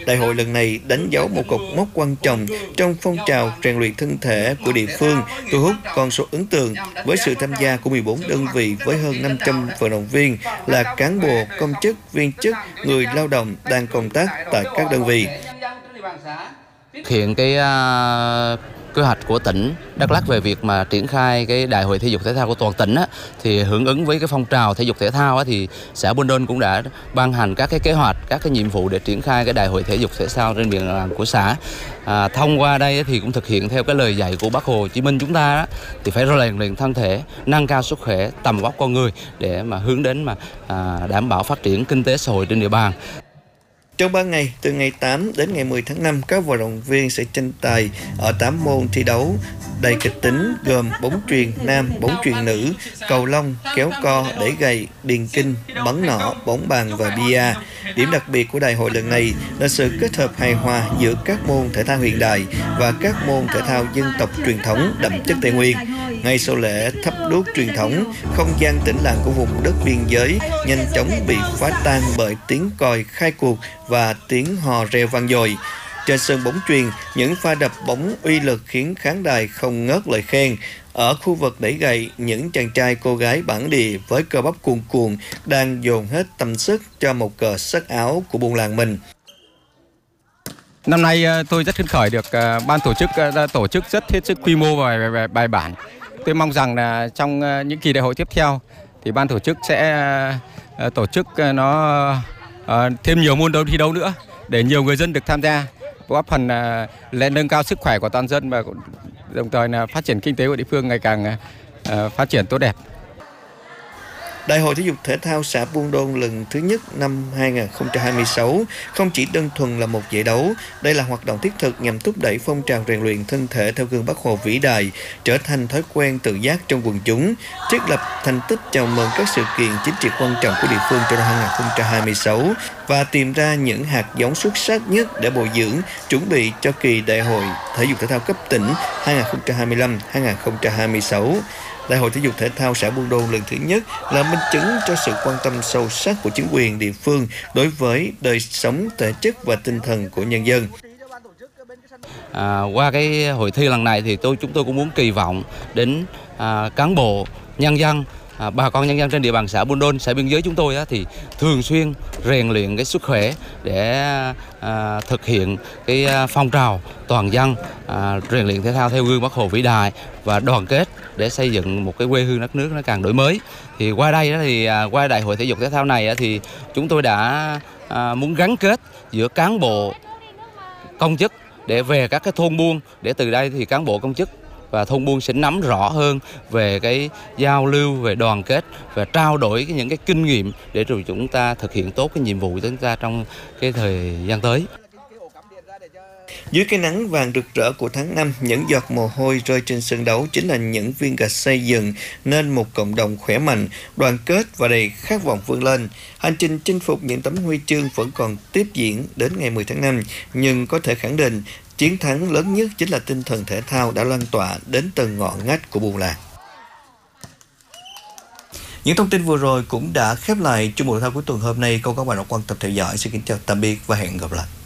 Đại hội lần này đánh dấu một cột mốc quan trọng trong phong trào rèn luyện thân thể của địa phương, thu hút con số ấn tượng với sự tham gia của 14 đơn vị với hơn 500 vận động viên là cán bộ, công chức, viên chức, người lao động đang công tác tại các đơn vị. Thực hiện kế hoạch của tỉnh Đắk Lắk về việc mà triển khai cái đại hội thể dục thể thao của toàn tỉnh thì hưởng ứng với cái phong trào thể dục thể thao thì xã Buôn Đôn cũng đã ban hành các cái kế hoạch, các cái nhiệm vụ để triển khai cái đại hội thể dục thể thao trên địa bàn của xã. Thông qua đây thì cũng thực hiện theo cái lời dạy của Bác Hồ Chí Minh chúng ta thì phải rèn luyện thân thể, nâng cao sức khỏe, tầm vóc con người để mà hướng đến mà đảm bảo phát triển kinh tế xã hội trên địa bàn. Trong 3 ngày, từ ngày 8 đến ngày 10 tháng 5, các vận động viên sẽ tranh tài ở 8 môn thi đấu đầy kịch tính gồm bóng chuyền nam, bóng chuyền nữ, cầu lông, kéo co, đẩy gậy, điền kinh, bắn nỏ, bóng bàn và bia. Điểm đặc biệt của đại hội lần này là sự kết hợp hài hòa giữa các môn thể thao hiện đại và các môn thể thao dân tộc truyền thống đậm chất Tây Nguyên. Ngay sau lễ thắp đuốc truyền thống, không gian tĩnh lặng của vùng đất biên giới nhanh chóng bị phá tan bởi tiếng còi khai cuộc và tiếng hò reo vang dội. Trên sân bóng chuyền, những pha đập bóng uy lực khiến khán đài không ngớt lời khen. Ở khu vực đẩy gậy, những chàng trai cô gái bản địa với cơ bắp cuồn cuộn đang dồn hết tâm sức cho một cờ sắc áo của buôn làng mình. Năm nay tôi rất phấn khởi được ban tổ chức đã tổ chức rất hết sức quy mô và bài bản. Tôi mong rằng là trong những kỳ đại hội tiếp theo thì ban tổ chức sẽ tổ chức nó thêm nhiều môn thi đấu nữa để nhiều người dân được tham gia, góp phần nâng cao sức khỏe của toàn dân và đồng thời là phát triển kinh tế của địa phương ngày càng phát triển tốt đẹp. Đại hội thể dục thể thao xã Buôn Đôn lần thứ nhất năm 2026 không chỉ đơn thuần là một giải đấu, đây là hoạt động thiết thực nhằm thúc đẩy phong trào rèn luyện thân thể theo gương Bác Hồ vĩ đại, trở thành thói quen tự giác trong quần chúng, thiết lập thành tích chào mừng các sự kiện chính trị quan trọng của địa phương trong năm 2026 và tìm ra những hạt giống xuất sắc nhất để bồi dưỡng, chuẩn bị cho kỳ đại hội thể dục thể thao cấp tỉnh 2025-2026. Đại hội thể dục thể thao xã Buôn Đôn lần thứ nhất là minh chứng cho sự quan tâm sâu sắc của chính quyền địa phương đối với đời sống thể chất và tinh thần của nhân dân. Qua cái hội thi lần này thì chúng tôi cũng muốn kỳ vọng đến cán bộ, nhân dân, bà con nhân dân trên địa bàn xã Buôn Đôn, xã biên giới chúng tôi thì thường xuyên rèn luyện cái sức khỏe để thực hiện cái phong trào toàn dân rèn luyện thể thao theo gương Bác Hồ vĩ đại và đoàn kết để xây dựng một cái quê hương đất nước nó càng đổi mới. Thì qua đây thì qua đại hội thể dục thể thao này thì chúng tôi đã muốn gắn kết giữa cán bộ, công chức để về các cái thôn buôn, để từ đây thì cán bộ công chức và thôn buôn sẽ nắm rõ hơn về cái giao lưu, về đoàn kết và trao đổi những cái kinh nghiệm để rồi chúng ta thực hiện tốt cái nhiệm vụ của chúng ta trong cái thời gian tới. Dưới cái nắng vàng rực rỡ của tháng 5, những giọt mồ hôi rơi trên sân đấu chính là những viên gạch xây dựng nên một cộng đồng khỏe mạnh, đoàn kết và đầy khát vọng vươn lên. Hành trình chinh phục những tấm huy chương vẫn còn tiếp diễn đến ngày 10 tháng 5, nhưng có thể khẳng định chiến thắng lớn nhất chính là tinh thần thể thao đã lan tỏa đến từng ngõ ngách của buôn làng. Những thông tin vừa rồi cũng đã khép lại chương mục thể thao cuối tuần hôm nay. Các bạn đã quan tâm theo dõi. Xin kính chào tạm biệt và hẹn gặp lại.